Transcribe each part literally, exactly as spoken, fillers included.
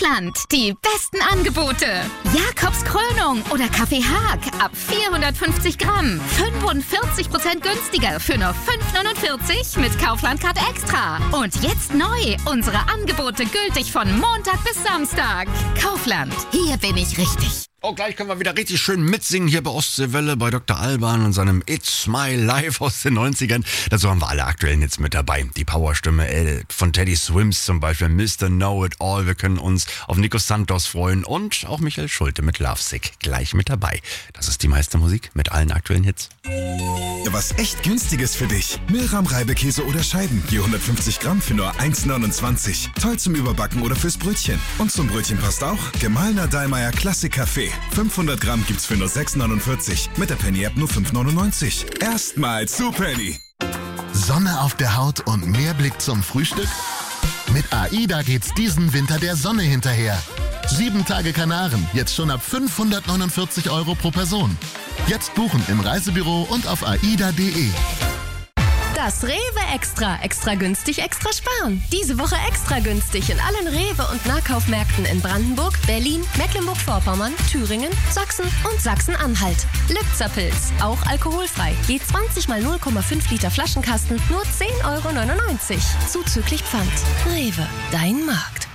Kaufland. Die besten Angebote. Jakobs Krönung oder Kaffee Haag ab vierhundertfünfzig Gramm. fünfundvierzig Prozent günstiger für nur fünf neunundvierzig mit Kaufland-Card Extra. Und jetzt neu. Unsere Angebote gültig von Montag bis Samstag. Kaufland. Hier bin ich richtig. Oh, gleich können wir wieder richtig schön mitsingen hier bei Ostseewelle bei Doktor Alban und seinem It's My Life aus den neunzigern. Dazu haben wir alle aktuellen Hits mit dabei. Die Powerstimme äh, von Teddy Swims zum Beispiel, Mister Know It All. Wir können uns auf Nico Santos freuen und auch Michael Schulte mit Lovesick gleich mit dabei. Das ist die meiste Musik mit allen aktuellen Hits. Was echt Günstiges für dich. Milram Reibekäse oder Scheiben. Je hundertfünfzig Gramm für nur eins neunundzwanzig. Toll zum Überbacken oder fürs Brötchen. Und zum Brötchen passt auch gemahlener Dallmayr Klassik Kaffee. fünfhundert Gramm gibt's für nur sechs neunundvierzig. Mit der Penny-App nur fünf neunundneunzig. Erstmal zu Penny. Sonne auf der Haut und mehr Blick zum Frühstück? Mit AIDA geht's diesen Winter der Sonne hinterher. Sieben Tage Kanaren, jetzt schon ab fünfhundertneunundvierzig Euro pro Person. Jetzt buchen im Reisebüro und auf aida punkt de. Das Rewe Extra. Extra günstig, extra sparen. Diese Woche extra günstig in allen Rewe- und Nahkaufmärkten in Brandenburg, Berlin, Mecklenburg-Vorpommern, Thüringen, Sachsen und Sachsen-Anhalt. Lübzer-Pilz, auch alkoholfrei. Je zwanzig mal null Komma fünf Liter Flaschenkasten, nur zehn Euro neunundneunzig. Zuzüglich Pfand. Rewe, dein Markt.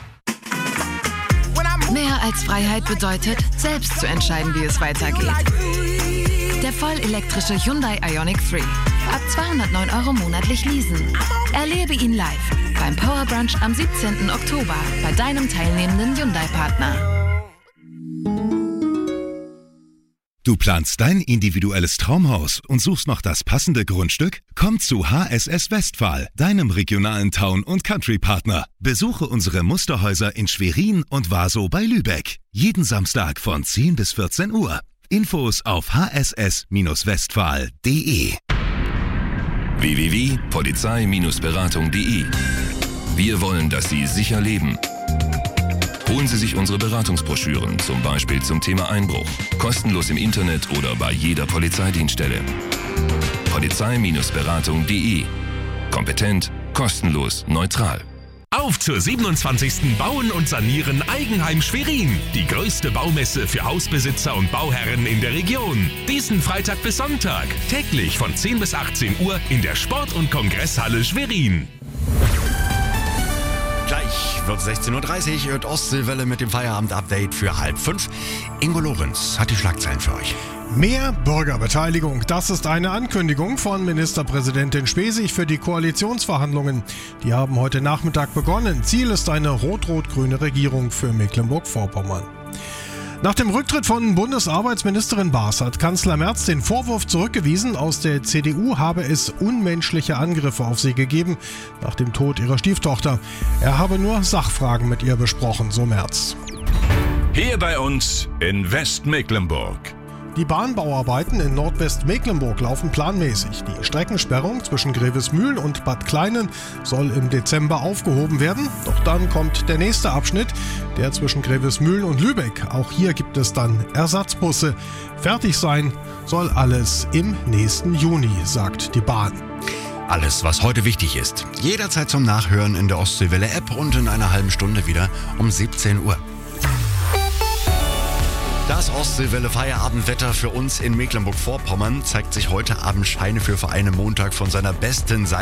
Mehr als Freiheit bedeutet, selbst zu entscheiden, wie es weitergeht. Der vollelektrische Hyundai Ioniq drei. Ab zweihundertneun Euro monatlich leasen. Erlebe ihn live beim Power Brunch am siebzehnten Oktober bei deinem teilnehmenden Hyundai-Partner. Du planst dein individuelles Traumhaus und suchst noch das passende Grundstück? Komm zu H S S Westphal, deinem regionalen Town- und Country-Partner. Besuche unsere Musterhäuser in Schwerin und Waso bei Lübeck. Jeden Samstag von zehn bis vierzehn Uhr. Infos auf h s s westphal punkt de. w w w punkt polizei Beratung punkt de. Wir wollen, dass Sie sicher leben. Holen Sie sich unsere Beratungsbroschüren, zum Beispiel zum Thema Einbruch. Kostenlos im Internet oder bei jeder Polizeidienststelle. polizei Beratung punkt de. Kompetent, kostenlos, neutral. Auf zur siebenundzwanzigsten Bauen und Sanieren Eigenheim Schwerin. Die größte Baumesse für Hausbesitzer und Bauherren in der Region. Diesen Freitag bis Sonntag. Täglich von zehn bis achtzehn Uhr in der Sport- und Kongresshalle Schwerin. Gleich wird sechzehn Uhr dreißig, hört Ostseewelle mit dem Feierabend-Update für halb fünf. Ingo Lorenz hat die Schlagzeilen für euch. Mehr Bürgerbeteiligung, das ist eine Ankündigung von Ministerpräsidentin Spesig für die Koalitionsverhandlungen. Die haben heute Nachmittag begonnen. Ziel ist eine rot-rot-grüne Regierung für Mecklenburg-Vorpommern. Nach dem Rücktritt von Bundesarbeitsministerin Baas hat Kanzler Merz den Vorwurf zurückgewiesen, aus der C D U habe es unmenschliche Angriffe auf sie gegeben nach dem Tod ihrer Stieftochter. Er habe nur Sachfragen mit ihr besprochen, so Merz. Hier bei uns in Westmecklenburg. Die Bahnbauarbeiten in Nordwestmecklenburg laufen planmäßig. Die Streckensperrung zwischen Grevesmühl und Bad Kleinen soll im Dezember aufgehoben werden. Doch dann kommt der nächste Abschnitt, der zwischen Grevesmühl und Lübeck. Auch hier gibt es dann Ersatzbusse. Fertig sein soll alles im nächsten Juni, sagt die Bahn. Alles, was heute wichtig ist. Jederzeit zum Nachhören in der Ostseewelle-App und in einer halben Stunde wieder um siebzehn Uhr. Das Ostseewelle-Feierabendwetter für uns in Mecklenburg-Vorpommern zeigt sich heute Abend Scheine für einen Montag von seiner besten Seite.